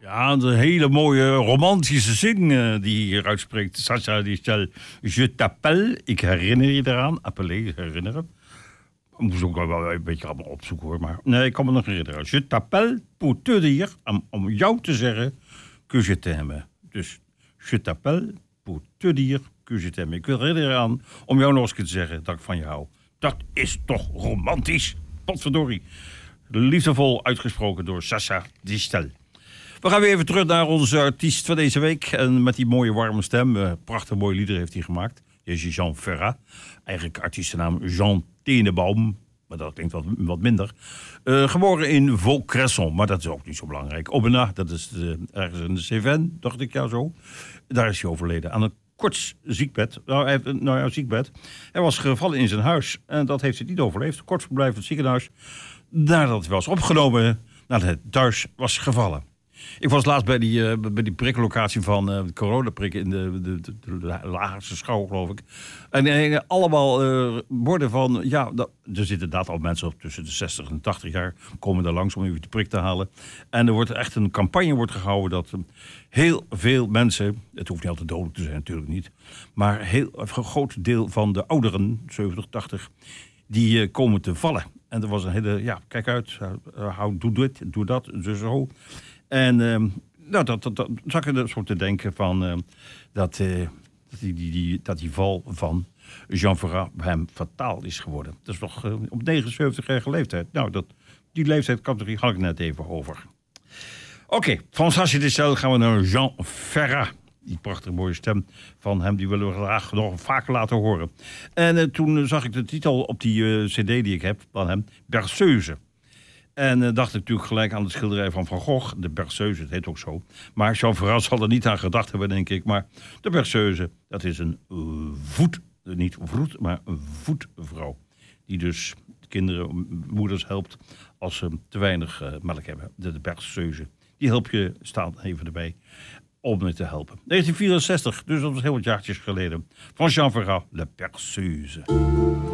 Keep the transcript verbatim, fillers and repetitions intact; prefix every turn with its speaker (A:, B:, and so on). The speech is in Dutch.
A: Ja, een hele mooie romantische zing uh, die hier uitspreekt. Sacha Distel, je t'appelle. Ik herinner je eraan. Appelé, herinneren. Ik moest ook wel een beetje allemaal opzoeken hoor. Maar nee, ik kan me nog herinneren. Je t'appelle pour te dire. Om, om jou te zeggen que je t'aime. Dus je t'appelle pour te dire que je t'aime. Ik wil herinneren eraan om jou nog eens te zeggen dat ik van je hou. Dat is toch romantisch. Potverdorie. Liefdevol uitgesproken door Sacha Distel. We gaan weer even terug naar onze artiest van deze week. En met die mooie warme stem. Uh, prachtig mooie lieder heeft hij gemaakt. Deze Jean Ferrat. Eigenlijk artiestennaam Jean Tenenbaum. Maar dat klinkt wat, wat minder. Uh, geboren in Vaucresson. Maar dat is ook niet zo belangrijk. Aubenas, dat is de, ergens in de Cévennes, dacht ik ja zo. Daar is hij overleden. Aan een kort ziekbed. Nou, hij heeft, nou ja, ziekbed. Hij was gevallen in zijn huis. En dat heeft hij niet overleefd. Kort verblijf in het ziekenhuis. Nadat hij was opgenomen. Nadat hij thuis was gevallen. Ik was laatst bij die, uh, bij die priklocatie van uh, de coronaprikken in de, de, de, de Laagse Schouw, geloof ik. En er hingen allemaal uh, borden van, ja, dat, er zitten inderdaad al mensen op tussen de zestig en tachtig jaar, komen daar langs om even de prik te halen. En er wordt echt een campagne wordt gehouden dat uh, heel veel mensen, het hoeft niet altijd dodelijk te zijn natuurlijk niet, maar heel, een groot deel van de ouderen, zeventig, tachtig, die uh, komen te vallen. En er was een hele, ja, kijk uit, uh, hou, doe dit, doe dat, dus zo. En uh, nou, dat, dat, dat zag ik er zo te denken van uh, dat, uh, dat, die, die, die, dat die val van Jean Ferrat hem fataal is geworden. Dat is nog uh, op negenenzeventigjarige leeftijd. Nou, dat, die leeftijdscategorie had ik net even over. Oké, okay, van Sacha Distel gaan we naar Jean Ferrat. Die prachtige mooie stem van hem, die willen we graag nog vaker laten horen. En uh, toen zag ik de titel op die uh, cd die ik heb van hem, Berceuse. En uh, dacht ik natuurlijk gelijk aan de schilderij van Van Gogh, de Berceuse, het heet ook zo. Maar Jean Ferrat zal er niet aan gedacht hebben, denk ik. Maar de Berceuse, dat is een uh, voet, niet vroet, maar een voetvrouw. Die dus de kinderen, moeders helpt als ze te weinig uh, melk hebben. De, de Berceuse. Die help je, staat even erbij, om me te helpen. negentien vierenzestig, dus dat was heel wat jaartjes geleden. Van Jean Ferrat, de Berceuse.